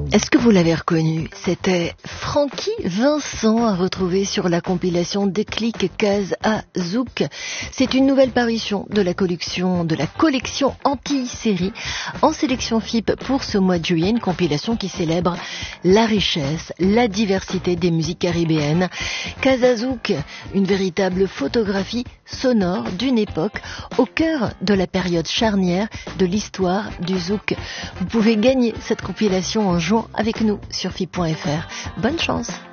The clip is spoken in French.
Est-ce que vous l'avez reconnu? C'était Francky Vincent à retrouver sur la compilation Déclic Case à Zouk. C'est une nouvelle parution de la collection Antilles-Série en sélection FIP pour ce mois de juillet, une compilation qui célèbre la richesse, la diversité des musiques caribéennes. Casa Zouk, une véritable photographie sonore d'une époque au cœur de la période charnière de l'histoire du Zouk. Vous pouvez gagner cette compilation en jouant avec nous sur FIP.fr. Bonne chance!